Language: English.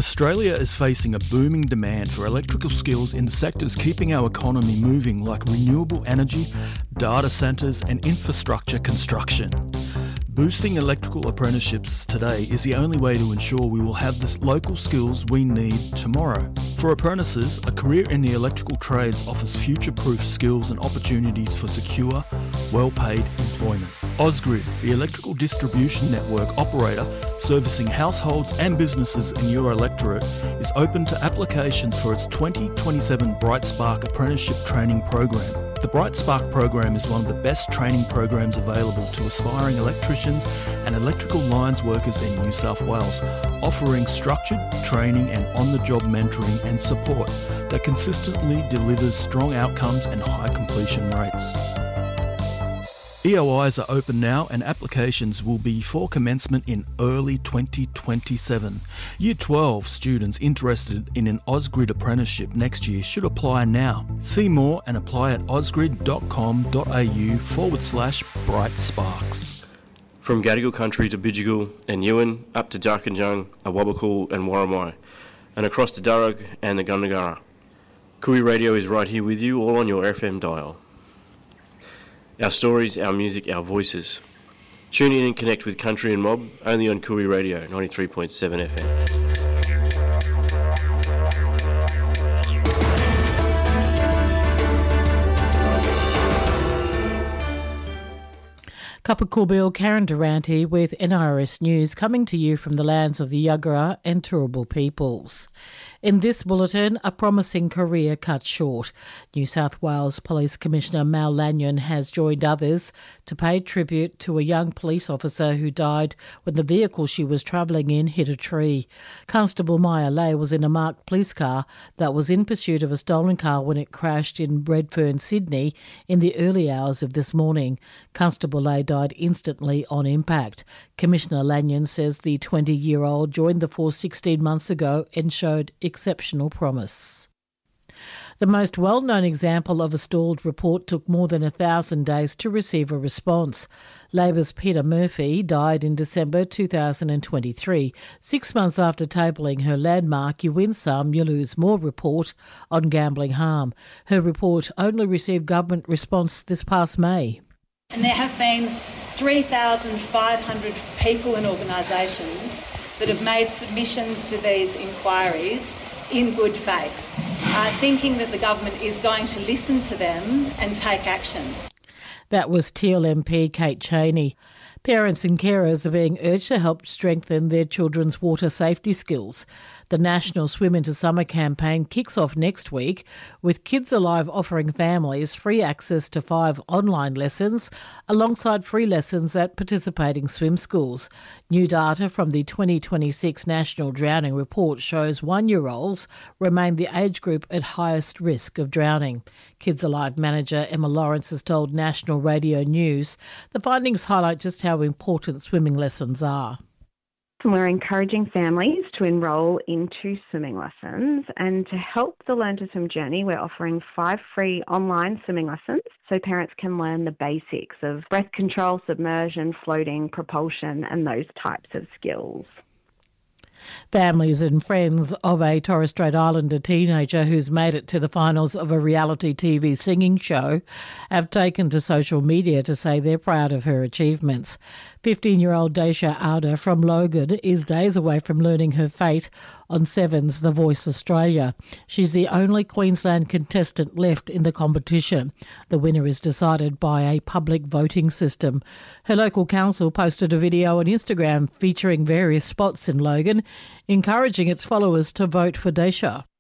Australia is facing a booming demand for electrical skills in the sectors keeping our economy moving, like renewable energy, data centres and infrastructure construction. Boosting electrical apprenticeships today is the only way to ensure we will have the local skills we need tomorrow. For apprentices, a career in the electrical trades offers future-proof skills and opportunities for secure, well-paid employment. Ausgrid, the electrical distribution network operator servicing households and businesses in your electorate, is open to applications for its 2027 Bright Spark Apprenticeship Training Program. The Bright Spark program is one of the best training programs available to aspiring electricians and electrical lines workers in New South Wales, offering structured training and on-the-job mentoring and support that consistently delivers strong outcomes and high completion rates. EOIs are open now and applications will be for commencement in early 2027. Year 12 students interested in an Ausgrid apprenticeship next year should apply now. See more and apply at ausgrid.com.au/Bright Sparks. From Gadigal country to Bidjigal and Ewan, up to Darkinjung, Awabakal and Warramai, and across to Darug and the Gundagara. Koori Radio is right here with you, all on your FM dial. Our stories, our music, our voices. Tune in and connect with Country and Mob, only on Koori Radio, 93.7 FM. Kapakulbil, Karen Durante with NRS News, coming to you from the lands of the Yagara and Turrbal peoples. In this bulletin, a promising career cut short. New South Wales Police Commissioner Mal Lanyon has joined others to pay tribute to a young police officer who died when the vehicle she was travelling in hit a tree. Constable Maya Lay was in a marked police car that was in pursuit of a stolen car when it crashed in Redfern, Sydney in the early hours of this morning. Constable Lay died instantly on impact. Commissioner Lanyon says the 20-year-old joined the force 16 months ago and showed exceptional promise. The most well-known example of a stalled report took more than 1,000 days to receive a response. Labor's Peter Murphy died in December 2023, 6 months after tabling her landmark You Win Some, You Lose More report on gambling harm. Her report only received government response this past May. And there have been 3,500 people and organisations that have made submissions to these inquiries in good faith, thinking that the government is going to listen to them and take action. That was Teal MP Kate Cheney. Parents and carers are being urged to help strengthen their children's water safety skills. The National Swim Into Summer campaign kicks off next week, with Kids Alive offering families free access to 5 online lessons alongside free lessons at participating swim schools. New data from the 2026 National Drowning Report shows 1-year-olds remain the age group at highest risk of drowning. Kids Alive manager Emma Lawrence has told National Radio News the findings highlight just how important swimming lessons are. And we're encouraging families to enrol into swimming lessons, and to help the Learn to Swim journey, we're offering 5 free online swimming lessons so parents can learn the basics of breath control, submersion, floating, propulsion and those types of skills. Families and friends of a Torres Strait Islander teenager who's made it to the finals of a reality TV singing show have taken to social media to say they're proud of her achievements. 15-year-old Daisha Auda from Logan is days away from learning her fate on Seven's The Voice Australia. She's the only Queensland contestant left in the competition. The winner is decided by a public voting system. Her local council posted a video on Instagram featuring various spots in Logan, encouraging its followers to vote for Daisha.